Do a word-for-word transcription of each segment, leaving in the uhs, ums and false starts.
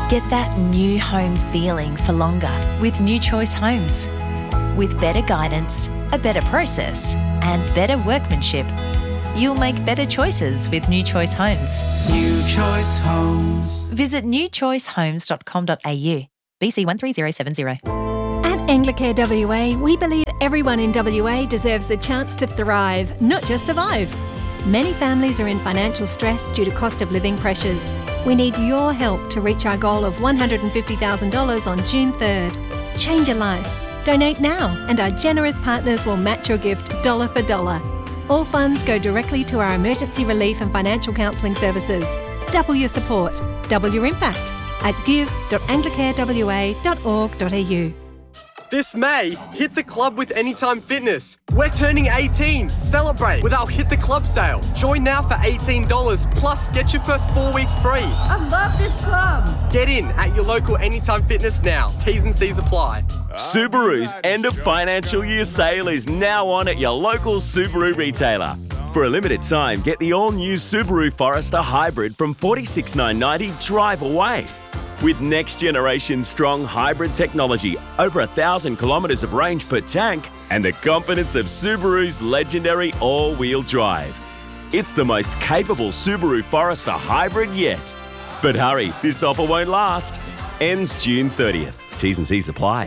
Get that new home feeling for longer with New Choice Homes. With better guidance, a better process, and better workmanship, you'll make better choices with New Choice Homes. New Choice Homes. Visit new choice homes dot com dot a u. B C one three zero seven zero. At Anglicare W A, we believe everyone in W A deserves the chance to thrive, not just survive. Many families are in financial stress due to cost of living pressures. We need your help to reach our goal of one hundred fifty thousand dollars on June third. Change a life. Donate now, and our generous partners will match your gift dollar for dollar. All funds go directly to our emergency relief and financial counselling services. Double your support, double your impact at give dot anglicare w a dot org dot a u. This May, hit the club with Anytime Fitness. We're turning eighteen. Celebrate with our Hit the Club sale. Join now for eighteen dollars, plus get your first four weeks free. I love this club. Get in at your local Anytime Fitness now. T's and C's apply. Subaru's end of financial year sale is now on at your local Subaru retailer. For a limited time, get the all-new Subaru Forester Hybrid from forty-six thousand nine hundred ninety drive away. With next-generation strong hybrid technology, over a thousand kilometres of range per tank, and the confidence of Subaru's legendary all-wheel drive. It's the most capable Subaru Forester Hybrid yet. But hurry, this offer won't last. Ends June thirtieth. T's and C's apply.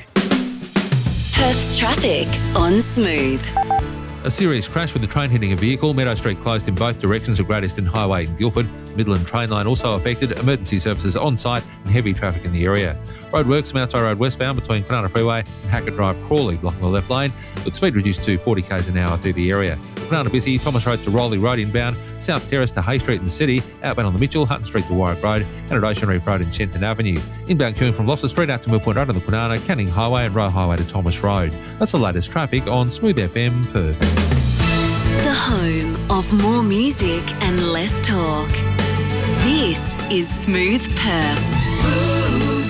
Perth's traffic on Smooth. A serious crash with a train hitting a vehicle. Meadow Street closed in both directions of Great Eastern Highway in Guildford. Midland train line also affected. Emergency services on site and heavy traffic in the area. Roadworks, Mountsie Road westbound between Kwinana Freeway and Hackett Drive Crawley blocking the left lane, with speed reduced to forty k's an hour through the area. Kwinana busy, Thomas Road to Rowley Road inbound, South Terrace to Hay Street in the city, outbound on the Mitchell, Hutton Street to Warwick Road, and at Ocean Reef Road in Shenton Avenue. Inbound queuing from Gloucester Street out to Mill Point Road on the Kwinana, Canning Highway and Roe Highway to Thomas Road. That's the latest traffic on Smooth F M Perth. The home of more music and less talk. This is Smooth Perth. Smooth.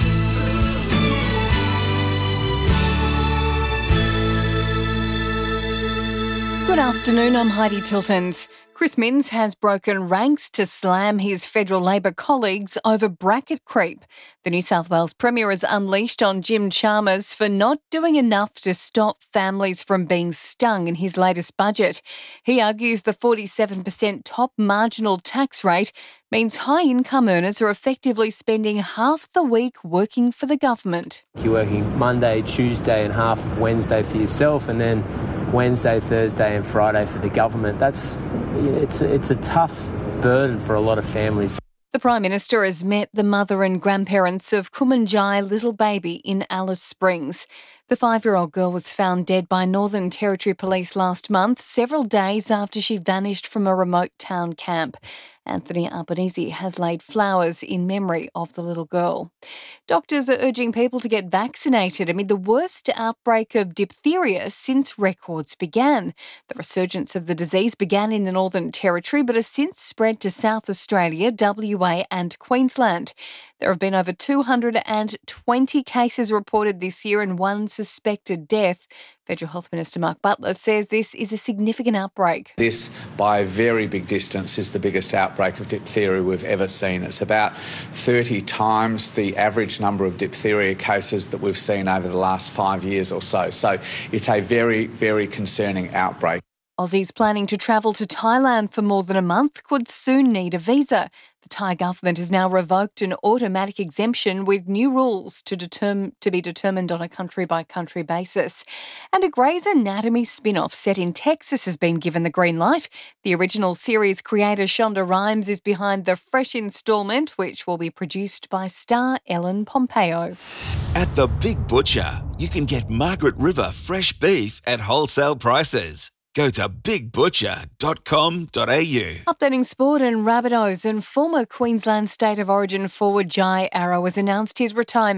Good afternoon, I'm Heidi Tiltons. Chris Minns has broken ranks to slam his federal Labor colleagues over bracket creep. The New South Wales Premier has unleashed on Jim Chalmers for not doing enough to stop families from being stung in his latest budget. He argues the forty-seven percent top marginal tax rate means high-income earners are effectively spending half the week working for the government. You're working Monday, Tuesday and half of Wednesday for yourself, and then Wednesday, Thursday and Friday for the government. That's it's it's a tough burden for a lot of families. The Prime Minister has met the mother and grandparents of Kumanjai little baby in Alice Springs. The five-year-old girl was found dead by Northern Territory Police last month, several days after she vanished from a remote town camp. Anthony Albanese has laid flowers in memory of the little girl. Doctors are urging people to get vaccinated amid the worst outbreak of diphtheria since records began. The resurgence of the disease began in the Northern Territory but has since spread to South Australia, W A and Queensland. There have been over two hundred twenty cases reported this year and one suspected death. Federal Health Minister Mark Butler says this is a significant outbreak. This, by a very big distance, is the biggest outbreak of diphtheria we've ever seen. It's about thirty times the average number of diphtheria cases that we've seen over the last five years or so. So it's a very, very concerning outbreak. Aussies planning to travel to Thailand for more than a month could soon need a visa. The Thai government has now revoked an automatic exemption with new rules to, determ- to be determined on a country-by-country basis. And a Grey's Anatomy spin-off set in Texas has been given the green light. The original series creator Shonda Rhimes is behind the fresh instalment, which will be produced by star Ellen Pompeo. At The Big Butcher, you can get Margaret River fresh beef at wholesale prices. Go to big butcher dot com dot a u. Updating sport and Rabbitohs, and former Queensland State of Origin forward Jai Arrow has announced his retirement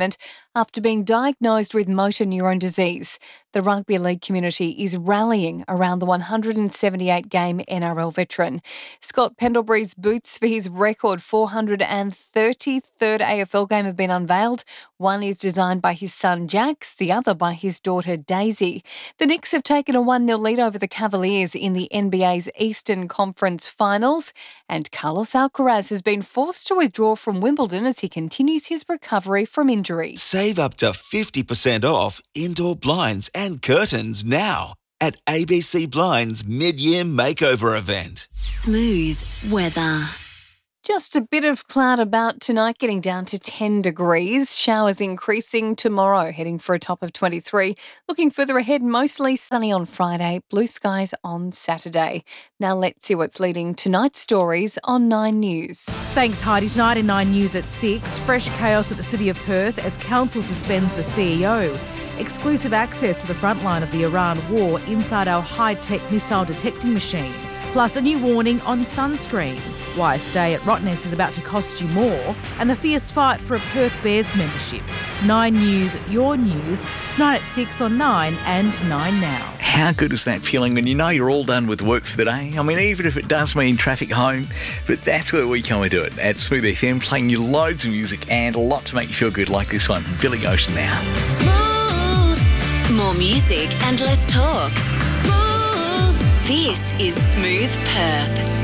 after being diagnosed with motor neurone disease. The rugby league community is rallying around the one hundred seventy-eight game N R L veteran. Scott Pendlebury's boots for his record four hundred thirty-third A F L game have been unveiled. One is designed by his son Jax, the other by his daughter Daisy. The Knicks have taken a one nil lead over the Cavaliers in the N B A's Eastern Conference Finals, and Carlos Alcaraz has been forced to withdraw from Wimbledon as he continues his recovery from injury. Save up to fifty percent off indoor blinds and curtains now at A B C Blinds mid-year makeover event. Smooth weather. Just a bit of cloud about tonight, getting down to ten degrees. Showers increasing tomorrow, heading for a top of twenty-three. Looking further ahead, mostly sunny on Friday, blue skies on Saturday. Now let's see what's leading tonight's stories on Nine News. Thanks, Heidi. Tonight in Nine News at six, fresh chaos at the City of Perth as Council suspends the C E O. Exclusive access to the front line of the Iran war inside our high-tech missile detecting machine. Plus a new warning on sunscreen. Why a stay at Rottnest is about to cost you more. And the fierce fight for a Perth Bears membership. Nine News, your news. Tonight at six on Nine and Nine Now. How good is that feeling when you know you're all done with work for the day? I mean, even if it does mean traffic home, but that's where we come and do it. At Smooth F M, playing you loads of music and a lot to make you feel good, like this one, Billy Ocean now. Smooth. More music and less talk. Smooth. This is Smooth Perth.